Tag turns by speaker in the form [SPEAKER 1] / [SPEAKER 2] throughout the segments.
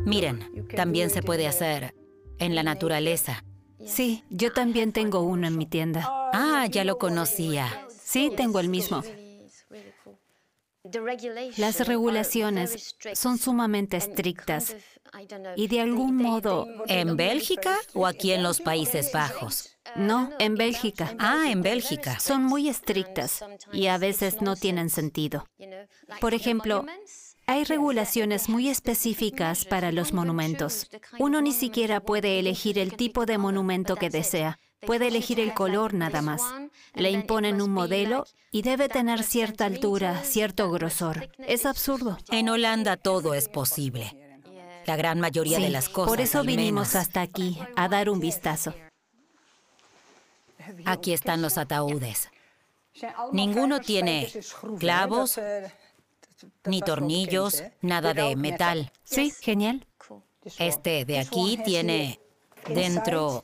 [SPEAKER 1] Miren, también se puede hacer en la naturaleza.
[SPEAKER 2] Sí, yo también tengo uno en mi tienda.
[SPEAKER 1] Ah, ya lo conocía.
[SPEAKER 2] Sí, tengo el mismo. Las regulaciones son sumamente estrictas y de algún modo...
[SPEAKER 1] ¿En Bélgica o aquí en los Países Bajos?
[SPEAKER 2] No, en Bélgica.
[SPEAKER 1] Ah, en Bélgica.
[SPEAKER 2] Son muy estrictas y a veces no tienen sentido. Por ejemplo, hay regulaciones muy específicas para los monumentos. Uno ni siquiera puede elegir el tipo de monumento que desea. Puede elegir el color nada más. Le imponen un modelo y debe tener cierta altura, cierto grosor. Es absurdo.
[SPEAKER 1] En Holanda todo es posible. La gran mayoría de las cosas.
[SPEAKER 2] Por eso
[SPEAKER 1] al
[SPEAKER 2] vinimos
[SPEAKER 1] menos.
[SPEAKER 2] hasta aquí, a dar un vistazo.
[SPEAKER 1] Aquí están los ataúdes. Ninguno tiene clavos, ni tornillos, nada de metal.
[SPEAKER 2] Sí, genial.
[SPEAKER 1] Este de aquí tiene dentro...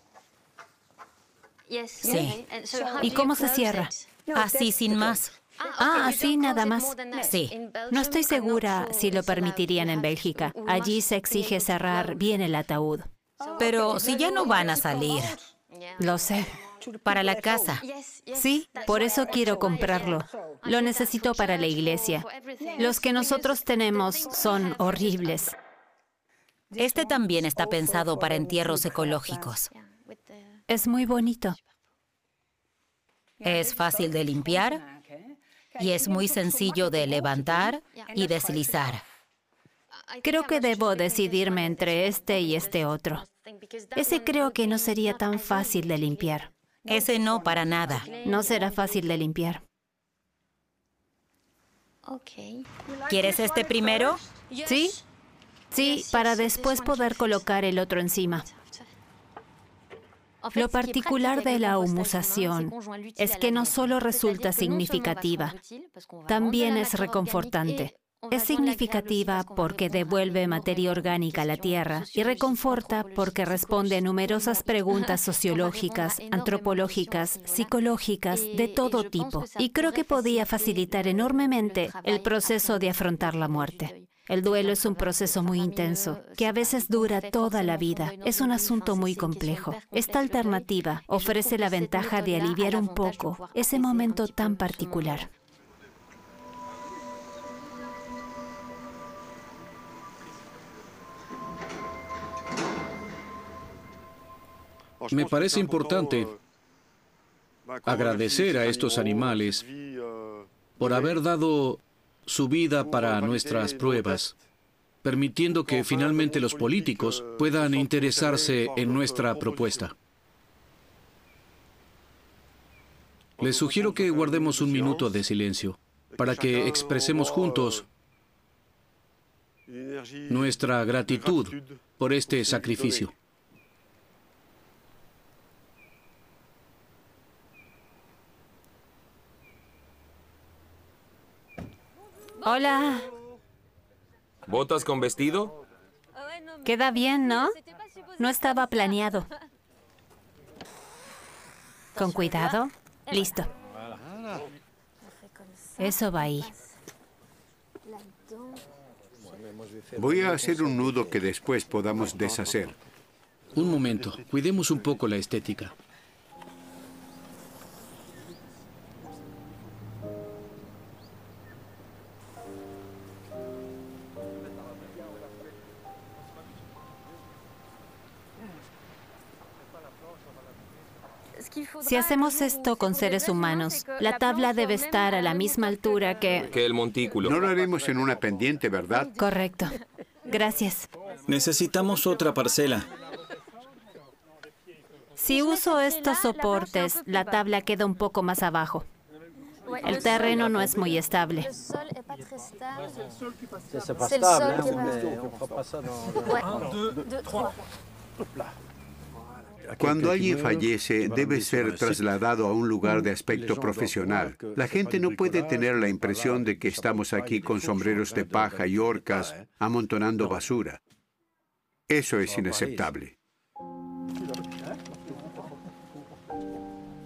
[SPEAKER 1] Sí.
[SPEAKER 2] ¿Y cómo se cierra?
[SPEAKER 1] Así sin más.
[SPEAKER 2] Ah, así nada más.
[SPEAKER 1] Sí.
[SPEAKER 2] No estoy segura si lo permitirían en Bélgica. Allí se exige cerrar bien el ataúd.
[SPEAKER 1] Pero si ya no van a salir
[SPEAKER 2] Lo sé.
[SPEAKER 1] para la casa.
[SPEAKER 2] Sí, por eso quiero comprarlo. Lo necesito para la iglesia. Los que nosotros tenemos son horribles.
[SPEAKER 1] Este también está pensado para entierros ecológicos.
[SPEAKER 2] Es muy bonito.
[SPEAKER 1] Es fácil de limpiar y es muy sencillo de levantar y deslizar.
[SPEAKER 2] Creo que debo decidirme entre este y este otro. Ese creo que no sería tan fácil de limpiar.
[SPEAKER 1] Ese no para nada.
[SPEAKER 2] No será fácil de limpiar.
[SPEAKER 1] ¿Quieres este primero?
[SPEAKER 2] ¿Sí? Sí, para después poder colocar el otro encima. Lo particular de la humusación es que no solo resulta significativa, también es reconfortante. Es significativa porque devuelve materia orgánica a la Tierra y reconforta porque responde a numerosas preguntas sociológicas, antropológicas, psicológicas, de todo tipo. Y creo que podía facilitar enormemente el proceso de afrontar la muerte. El duelo es un proceso muy intenso, que a veces dura toda la vida. Es un asunto muy complejo. Esta alternativa ofrece la ventaja de aliviar un poco ese momento tan particular.
[SPEAKER 3] Me parece importante agradecer a estos animales por haber dado su vida para nuestras pruebas, permitiendo que finalmente los políticos puedan interesarse en nuestra propuesta. Les sugiero que guardemos un minuto de silencio para que expresemos juntos nuestra gratitud por este sacrificio.
[SPEAKER 2] Hola.
[SPEAKER 4] ¿Botas con vestido?
[SPEAKER 2] Queda bien, ¿no? No estaba planeado. Con cuidado. Listo. Eso va ahí.
[SPEAKER 5] Voy a hacer un nudo que después podamos deshacer.
[SPEAKER 3] Un momento, cuidemos un poco la estética.
[SPEAKER 2] Si hacemos esto con seres humanos, la tabla debe estar a la misma altura que...
[SPEAKER 4] Que el montículo.
[SPEAKER 5] No lo haremos en una pendiente, ¿verdad?
[SPEAKER 2] Correcto. Gracias.
[SPEAKER 6] Necesitamos otra parcela.
[SPEAKER 2] Si uso estos soportes, la tabla queda un poco más abajo. El terreno no es muy estable.
[SPEAKER 5] Cuando alguien fallece, debe ser trasladado a un lugar de aspecto profesional. La gente no puede tener la impresión de que estamos aquí con sombreros de paja y horcas amontonando basura. Eso es inaceptable.